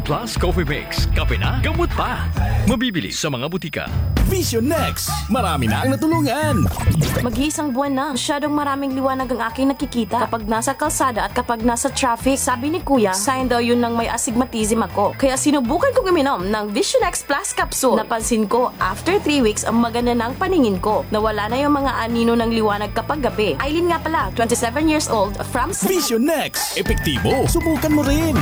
Plus Coffee Mix. Kape na, gamot pa. Mabibili sa mga butika. Vision Next. Marami na ang natulungan. Mag-iisang buwan na. Masyadong maraming liwanag ang aking nakikita kapag nasa kalsada at kapag nasa traffic. Sabi ni Kuya, sign daw yun ng may astigmatism ako. Kaya sinubukan kong uminom ng Vision X Plus Capsule. Napansin ko, after 3 weeks, ang maganda ng paningin ko. Nawala na yung mga anino ng liwanag kapag gabi. Aileen nga pala, 27 years old, from Vision Next. Epektibo. Subukan mo rin.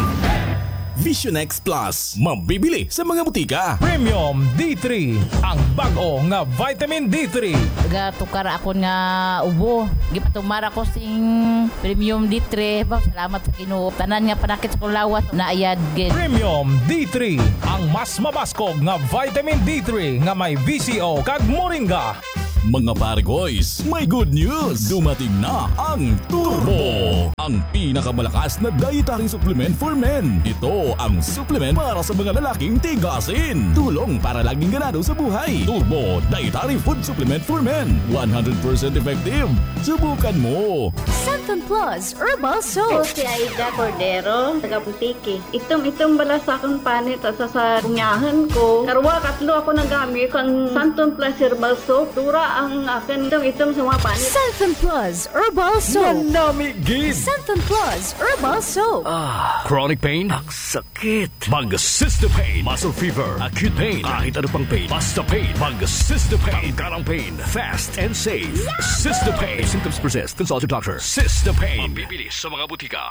Vision X Plus. Mabibili sa mga butika. Premium D3, ang bago nga vitamin D3. Tukar ako nga ubo. Gipatumara ko sing Premium D3. Salamat sa Ginoo. Tanan nga panakit sa lawas na ayad gid. Premium D3, ang mas mabaskog nga vitamin D3 nga may VCO kag moringa. Mga pare-goys, may good news! Dumating na ang Turbo! Ang pinakamalakas na dietary supplement for men. Ito ang supplement para sa mga lalaking tigasin. Tulong para laging ganado sa buhay. Turbo Dietary Food Supplement for Men. 100% effective. Subukan mo! Santon Plus Herbal Soap. Si Aida Cordero, taga Butiki. Itong bala sa akong panit at sa punyahan ko. Karwa, katlo ako nagamit ang Santon Plus Herbal Soap. Tura ang akin itong sa mga panit. Santon Plus Herbal Soap. Nanamigin! Santon Plus Herbal Soap. Chronic pain? Ang sakit. Mag-Cystopain. Muscle fever. Acute pain. Kahit ano pang pain. Basta pain. Mag-Cystopain. Tangkarang pain. Fast and safe. Cystopain. If symptoms persist, consult your doctor. Cystopain. Mabibili sa mga butika.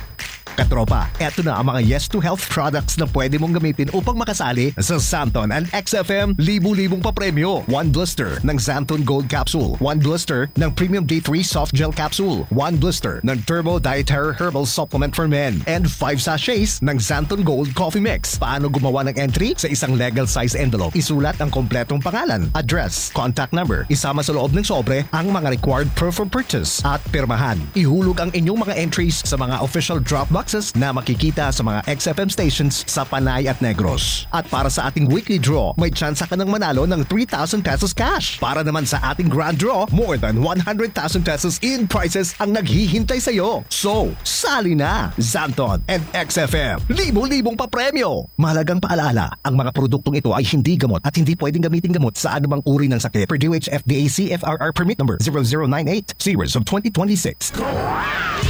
Katropa, eto na ang mga Yes to Health products na pwede mong gamitin upang makasali sa Santon and XFM libu-libong papremyo. 1 blister ng Santon Gold Capsule, 1 blister ng Premium D3 Soft Gel Capsule, 1 blister ng Turbo Dietary Herbal Supplement for Men, and 5 sachets ng Santon Gold Coffee Mix. Paano gumawa ng entry? Sa isang legal size envelope, isulat ang kompletong pangalan, address, contact number, isama sa loob ng sobre ang mga required proof of purchase at pirmahan. Ihulog ang inyong mga entries sa mga official drop boxes na makikita sa mga XFM stations sa Panay at Negros. At para sa ating weekly draw, may tsansa ka ng manalo ng 3,000 pesos cash. Para naman sa ating grand draw, more than 100,000 pesos in prizes ang naghihintay sa iyo. So, sali na! Santon and XFM, libo-libong papremyo! Mahalagang paalala, ang mga produktong ito ay hindi gamot at hindi pwedeng gamitin gamot sa anumang uri ng sakit. Per DOH FDA CFRR Permit Number 0098, Series of 2026.